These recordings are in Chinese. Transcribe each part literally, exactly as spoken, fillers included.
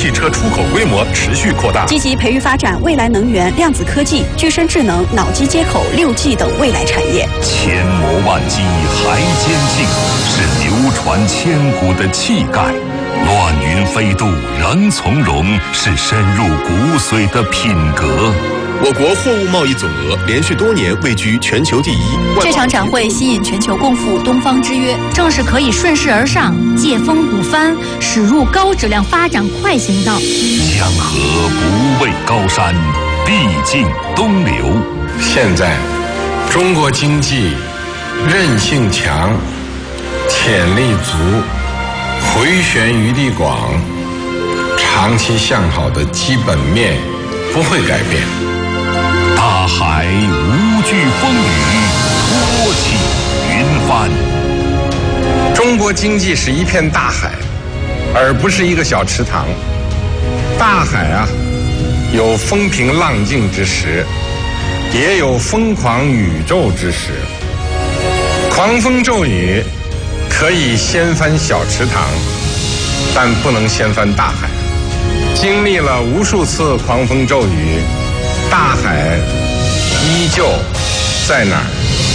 汽车出口规模持续扩大， 积极培育发展未来能源、量子科技、具身智能、脑机接口、六 G 等未来产业。 千磨万击还坚劲，是流传千古的气概。乱云飞渡人从容，是深入骨髓的品格。 我国货物贸易总额连续多年位居全球第一。 这场展会吸引全球共赴东方之约，正是可以顺势而上、借风鼓帆，驶入高质量发展快行道。 江河不畏高山，必尽东流。 现在，中国经济韧性强，潜力足，回旋余地广，长期向好的基本面不会改变。 大海无惧风雨，托起云帆。 中国经济是一片大海，而不是一个小池塘。大海啊，有风平浪静之时，也有疯狂宇宙之时。狂风骤雨可以掀翻小池塘，但不能掀翻大海。经历了无数次狂风骤雨，大海依旧在那儿。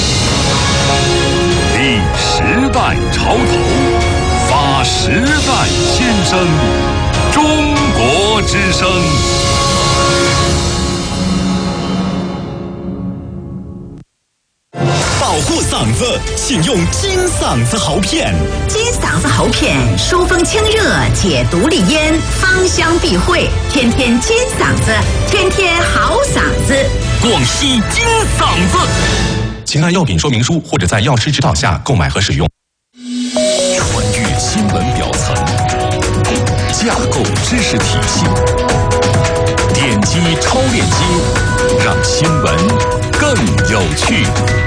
立时代潮头，发时代先声，中国之声。 保护嗓子，请用金嗓子喉片。 金嗓子喉片，疏风清热，解毒利咽，芳香避秽。天天金嗓子，天天好嗓子。 广西金嗓子。 请看药品说明书或者在药师指导下购买和使用。 穿越新闻表层，架构知识体系，点击超链接，让新闻更有趣。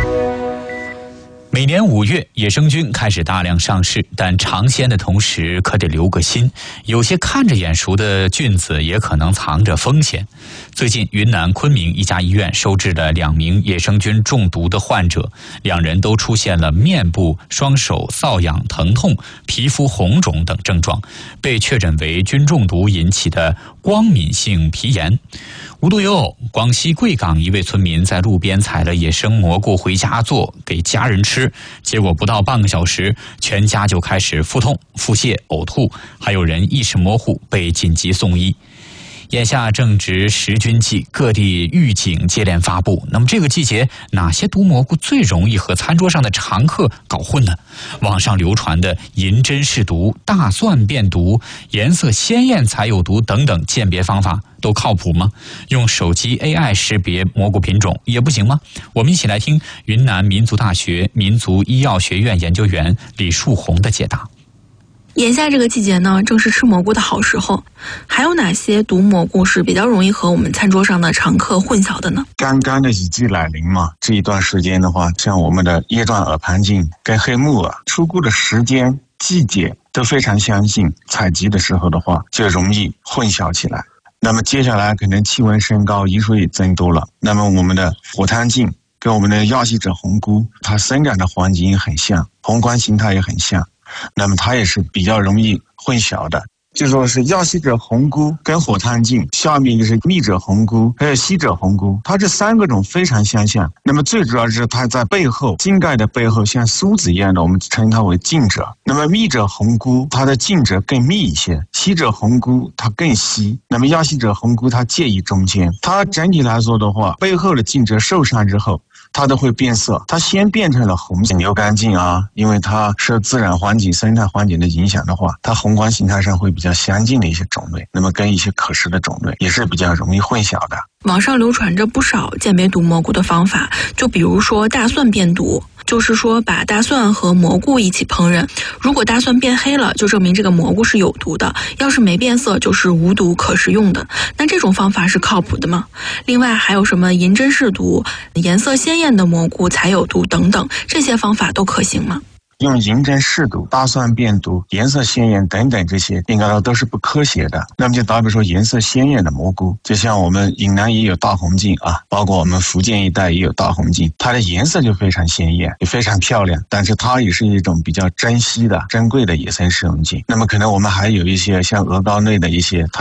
每年五月，野生菌开始大量上市，但尝鲜的同时可得留个心，有些看着眼熟的菌子也可能藏着风险。最近，云南昆明一家医院收治了两名野生菌中毒的患者，两人都出现了面部、双手瘙痒、疼痛、皮肤红肿等症状，被确诊为菌中毒引起的光敏性皮炎。无独有偶，广西贵港一位村民在路边采了野生蘑菇回家做给家人吃，结果不到半个小时，全家就开始腹痛、腹泻、呕吐，还有人意识模糊，被紧急送医。眼下正值食菌季，各地预警接连发布。那么这个季节，哪些毒蘑菇最容易和餐桌上的常客搞混呢？网上流传的银针是毒、大蒜变毒、颜色鲜艳才有毒等等鉴别方法都靠谱吗？用手机 A I 识别蘑菇品种也不行吗？我们一起来听云南民族大学民族医药学院研究员李树红的解答。 眼下这个季节呢，正是吃蘑菇的好时候。还有哪些毒蘑菇是比较容易和我们餐桌上的常客混淆的呢？ 刚刚的雨季来临嘛，这一段时间的话，像我们的叶状耳盘菌跟黑木耳出菇的时间、季节都非常相近，采集的时候的话就容易混淆起来。那么接下来可能气温升高，雨水也增多了，那么我们的火炭菌跟我们的亚细者红菇，它生长的环境也很像，宏观形态也很像，那么它也是比较容易混淆的。就说是亚细者红菇跟火炭菌，下面就是密者红菇还有细者红菇，它这三个种非常相像。那么最主要是它在背后茎盖的背后像梳子一样的，我们称它为茎褶。那么密者红菇它的茎褶更密一些，细者红菇它更稀，那么亚细者红菇它介于中间。它整体来说的话，背后的茎褶受伤之后它都会变色，它先变成了红色。牛肝菌啊，因为它受自然环境生态环境的影响的话，它宏观形态上会比较相近的一些种类，那么跟一些可食的种类也是比较容易混淆的。 网上流传着不少鉴别毒蘑菇的方法，就比如说大蒜变毒，就是说把大蒜和蘑菇一起烹饪，如果大蒜变黑了，就证明这个蘑菇是有毒的，要是没变色就是无毒可食用的。那这种方法是靠谱的吗？另外还有什么银针是毒、颜色鲜艳的蘑菇才有毒等等，这些方法都可行吗？ 用银针试毒、大蒜变毒、颜色鲜艳等等，这些应该说都是不科学的。那么就打比说颜色鲜艳的蘑菇，就像我们云南也有大红菌啊，包括我们福建一带也有大红菌，它的颜色就非常鲜艳，也非常漂亮，但是它也是一种比较珍稀的、珍贵的野生食用菌。那么可能我们还有一些像鹅膏类的一些。